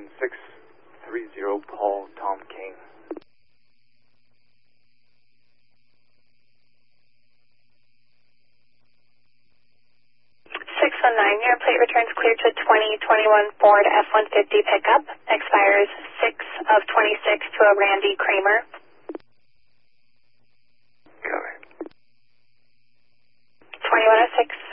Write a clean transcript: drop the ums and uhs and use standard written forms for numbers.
630 Paul Tom King. 619, your plate returns clear to 2021 Ford F-150 pickup. Expires 6 of 26 to a Randy Kramer. Copy. 2106.